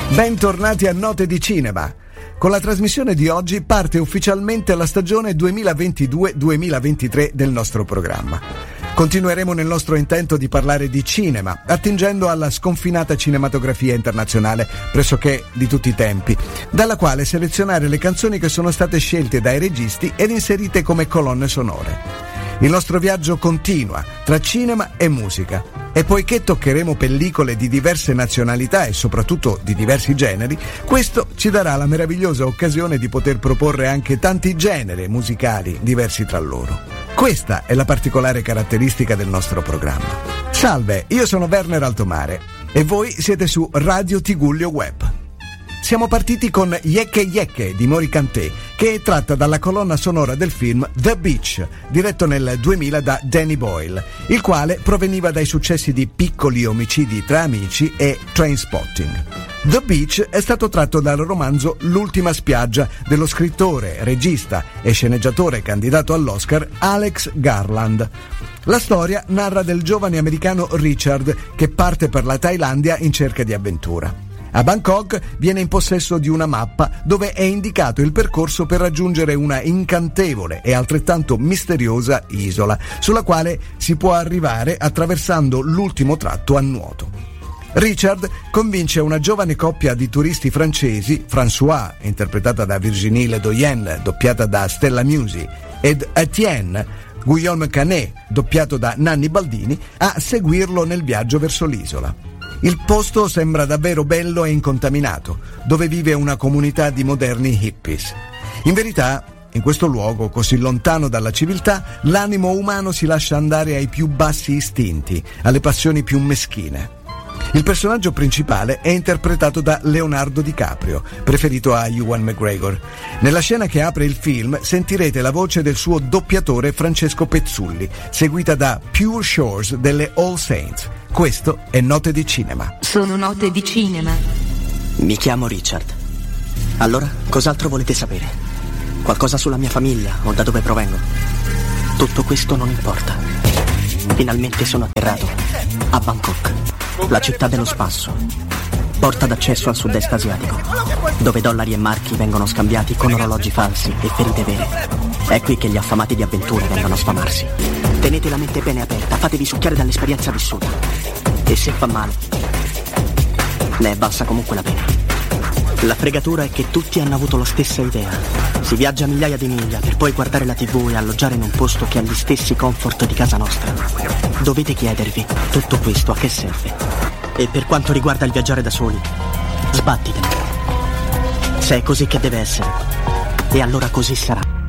Bentornati a Note di Cinema. Con la trasmissione di oggi parte ufficialmente la stagione 2022-2023 del nostro programma. Continueremo nel nostro intento di parlare di cinema, attingendo alla sconfinata cinematografia internazionale, pressoché di tutti i tempi, dalla quale selezionare le canzoni che sono state scelte dai registi ed inserite come colonne sonore. Il nostro viaggio continua tra cinema e musica e poiché toccheremo pellicole di diverse nazionalità e soprattutto di diversi generi, questo ci darà la meravigliosa occasione di poter proporre anche tanti generi musicali diversi tra loro. Questa è la particolare caratteristica del nostro programma. Salve, io sono Werner Altomare e voi siete su Radio Tigullio Web. Siamo partiti con Yecche Yecche di Mori Kanté, che è tratta dalla colonna sonora del film The Beach, diretto nel 2000 da Danny Boyle, il quale proveniva dai successi di Piccoli omicidi tra amici e Trainspotting. The Beach è stato tratto dal romanzo L'ultima spiaggia dello scrittore, regista e sceneggiatore candidato all'Oscar Alex Garland. La storia narra del giovane americano Richard che parte per la Thailandia in cerca di avventura. A Bangkok viene in possesso di una mappa dove è indicato il percorso per raggiungere una incantevole e altrettanto misteriosa isola, sulla quale si può arrivare attraversando l'ultimo tratto a nuoto. Richard convince una giovane coppia di turisti francesi, François, interpretata da Virginie Ledoyen, doppiata da Stella Musi, ed Etienne, Guillaume Canet, doppiato da Nanni Baldini, a seguirlo nel viaggio verso l'isola. Il posto sembra davvero bello e incontaminato, dove vive una comunità di moderni hippies. In verità, in questo luogo così lontano dalla civiltà, l'animo umano si lascia andare ai più bassi istinti, alle passioni più meschine. Il personaggio principale è interpretato da Leonardo DiCaprio, preferito a Ewan McGregor. Nella scena che apre il film sentirete la voce del suo doppiatore Francesco Pezzulli, seguita da Pure Shores delle All Saints. Questo è Note di Cinema. Sono Note di Cinema. Mi chiamo Richard. Allora, cos'altro volete sapere? Qualcosa sulla mia famiglia o da dove provengo? Tutto questo non importa. Finalmente sono atterrato a Bangkok, la città dello spasso, porta d'accesso al sud-est asiatico, dove dollari e marchi vengono scambiati con orologi falsi e ferite vere. È qui che gli affamati di avventure vengono a sfamarsi. Tenete la mente bene aperta, fatevi succhiare dall'esperienza vissuta. E se fa male, ne è valsa comunque la pena. La fregatura è che tutti hanno avuto la stessa idea. Si viaggia migliaia di miglia per poi guardare la TV e alloggiare in un posto che ha gli stessi comfort di casa nostra. Dovete chiedervi, tutto questo a che serve? E per quanto riguarda il viaggiare da soli, sbattitene. Se è così che deve essere, e allora così sarà.